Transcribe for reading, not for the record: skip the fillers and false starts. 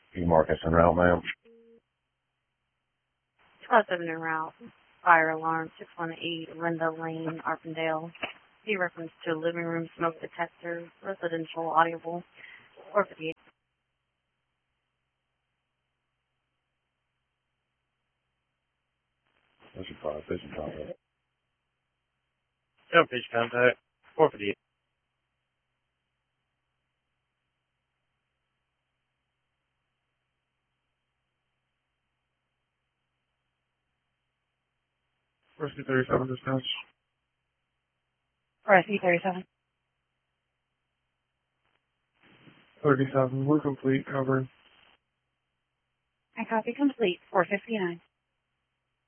You mark us en route, ma'am. 7 en route. Fire alarm 618 Linda Lane, Arpendale. See reference to living room smoke detector, residential audible, 458. Vision 5, vision contact. No pitch contact. 458. Rescue 37 dispatch. Rescue 37. 37, we're complete, covering. I copy complete, 459.